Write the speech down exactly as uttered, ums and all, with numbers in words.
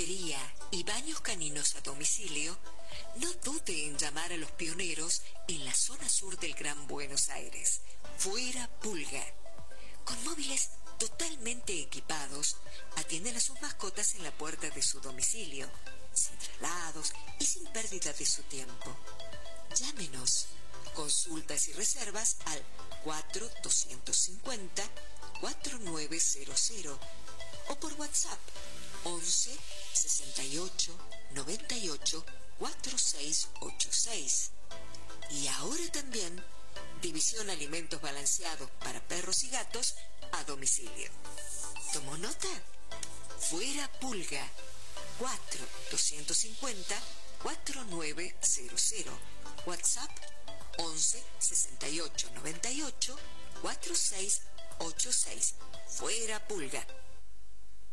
peluquería y baños caninos a domicilio, no dude en llamar a los pioneros en la zona sur del Gran Buenos Aires, Fuera Pulga. Con móviles totalmente equipados, atienden a sus mascotas en la puerta de su domicilio, sin traslados y sin pérdida de su tiempo. Llámenos. Consultas y reservas al cuatro dos cinco cero, cuatro nueve cero cero o por WhatsApp once sesenta y ocho noventa y ocho cuarenta y seis ochenta y seis. Y ahora también división alimentos balanceados para perros y gatos a domicilio. ¿Tomó nota? Fuera Pulga. cuatro dos cinco cero, cuatro nueve cero cero. WhatsApp once sesenta y ocho noventa y ocho cuarenta y seis ochenta y seis. Fuera Pulga.